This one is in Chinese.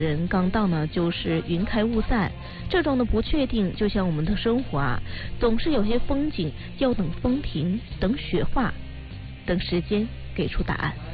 人刚到呢，就是云开雾散，这种的不确定，就像我们的生活啊，总是有些风景要等风停，等雪化，等时间给出答案。